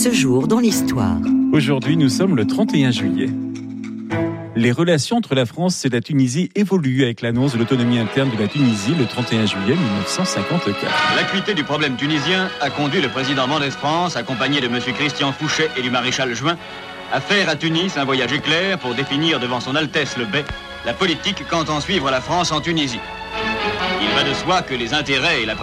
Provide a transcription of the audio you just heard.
Ce jour dans l'histoire. Aujourd'hui, nous sommes le 31 juillet. Les relations entre la France et la Tunisie évoluent avec l'annonce de l'autonomie interne de la Tunisie le 31 juillet 1954. L'acuité du problème tunisien a conduit le président Mendès France, accompagné de M. Christian Fouchet et du maréchal Juin, à faire à Tunis un voyage éclair pour définir devant son Altesse le Bey la politique qu'entend suivre la France en Tunisie. Il va de soi que les intérêts et la